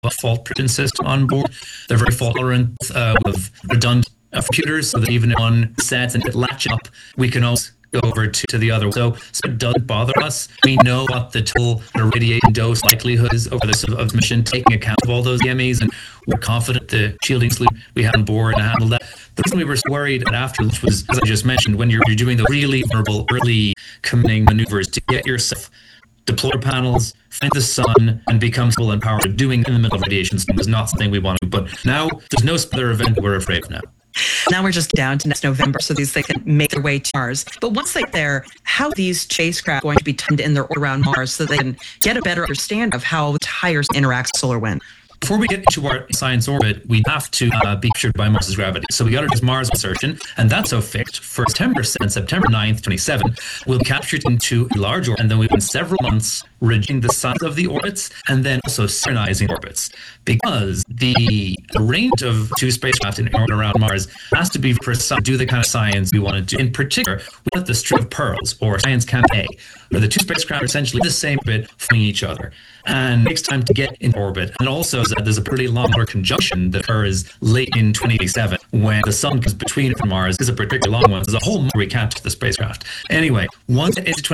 a fault prediction system on board. They're very fault tolerant of redundant computers, so that even if one sets and it latch up, we can also go over to the other. So it doesn't bother us. We know what the total irradiation dose likelihood is over this of mission, taking account of all those EMEs, and we're confident the shielding solution we had on board and handled that. The reason we were worried after, which was, as I just mentioned, when you're doing the really vulnerable early committing maneuvers to get yourself deploy panels, find the sun, and become full and powered. Doing in the middle of radiation was not something we wanted. But now there's no other event we're afraid of now. Now we're just down to next November, so these things can make their way to Mars. But once they're there, how are these spacecraft going to be timed in their orbit around Mars so they can get a better understanding of how the entire interacts with solar wind? Before we get into our science orbit, we have to be captured by Mars's gravity. So we got to do Mars insertion, and that's so fixed for September 9th, 27. We'll be captured into a large orbit, and then we've been several months reducing the size of the orbits, and then also synchronizing orbits. Because the range of two spacecraft in orbit around Mars has to be precise, do the kind of science we want to do. In particular, we have the String of Pearls, or Science Camp A, where the two spacecraft are essentially the same bit following each other. And it takes time to get in orbit. And also, there's a pretty long conjunction that occurs late in 2027 when the sun comes between Earth and Mars. Is a particularly long one. There's a whole more we can't to the spacecraft. Anyway, once it into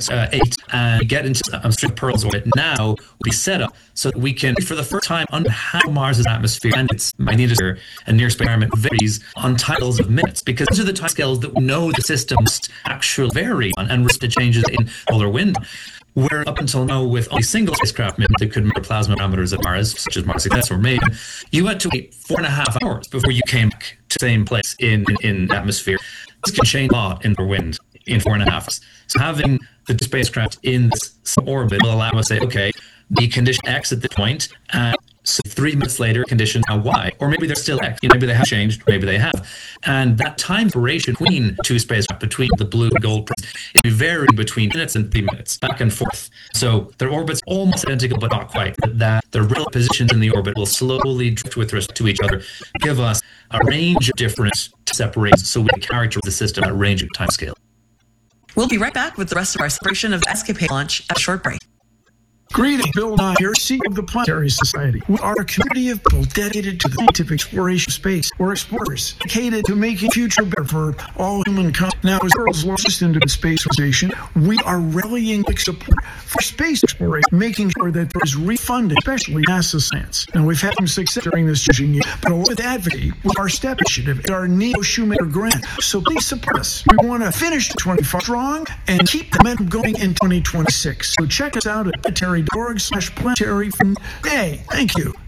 8 and get into String of Pearls orbit, now will be set up so that we can, for the first time, understand how Mars's atmosphere and its magnetosphere and near space environment varies on titles of minutes, because these are the time scales that we know the systems actually vary on and risk to changes in solar wind. Where up until now, with only single spacecraft that could measure plasma parameters at Mars, such as Mars Success or Maven, you had to wait 4.5 hours before you came back to the same place in atmosphere. This can change a lot in the wind in 4.5 hours. So having the two spacecraft in this orbit will allow us to say, okay, the condition X at this point, so 3 minutes later, conditions now Y, or maybe they're still X. Maybe they have changed, maybe they have. And that time duration between two spacecraft, between the blue and gold, is varying between minutes and 3 minutes, back and forth. So their orbits almost identical, but not quite. That their relative positions in the orbit will slowly drift with respect to each other, give us a range of different separations, so we can characterize the system at a range of timescale. We'll be right back with the rest of our celebration of Escapade launch at a short break. Greetings, Bill Nye here, CEO of the Planetary Society. We are a community of people dedicated to the scientific exploration of space. We're explorers dedicated to making future better for all humankind. Now, as the world's largest independent space organization, we are rallying support for space exploration, making sure that there is refunding, especially NASA science. Now, we've had some success during this challenging year, but along with advocacy, with our STEP initiative, our Neo Shoemaker grant. So please support us. We want to finish 25 strong and keep the momentum going in 2026. So check us out at planetary.org/planetary from today. Thank you.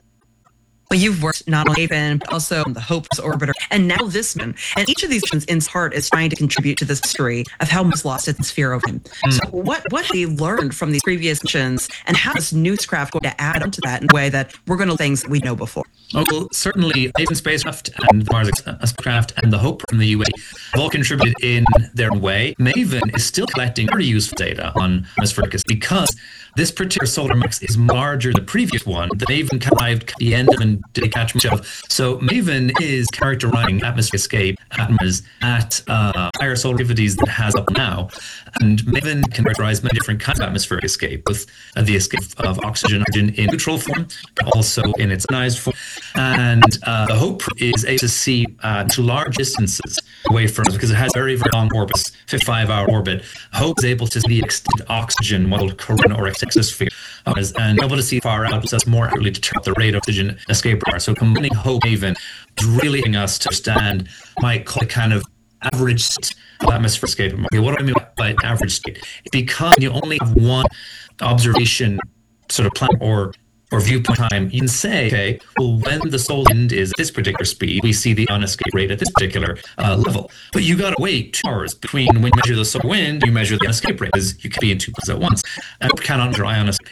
Well, you've worked not only Maven, but also on the HOPE orbiter, and now this one. And each of these missions, in part, is trying to contribute to the story of how Mars lost its sphere of him. So what have we learned from these previous missions, and how is new spacecraft going to add on to that in a way that we're going to things that we know before? Well, certainly, Maven spacecraft and the Mars spacecraft and the HOPE from the UAE have all contributed in their own way. Maven is still collecting very useful data on atmospheric because this particular solar mix is larger than the previous one that Maven arrived at the end of and did catch much of. So Maven is characterizing atmospheric escape at Mars at higher solar activities than it has up now. And Maven can characterize many different kinds of atmospheric escape, with the escape of oxygen in neutral form, also in its ionized form. And the HOPE is able to see to large distances away from us because it has very, very long orbits, 55-hour orbit. HOPE is able to see the extended oxygen modeled corona or exosphere and able to see far out, so that's more accurately determine the rate of oxygen escape. So combining HOPE and Maven is really helping us to understand, might call it kind of average state of atmospheric escape. Okay, what do I mean by average state? Because you only have one observation sort of plan or viewpoint time, you can say, okay, well, when the solar wind is at this particular speed, we see the unescape rate at this particular level. But you got to wait 2 hours between when you measure the solar wind, you measure the unescape rate, because you can be in 2 places at once. And cannot measure ion escape.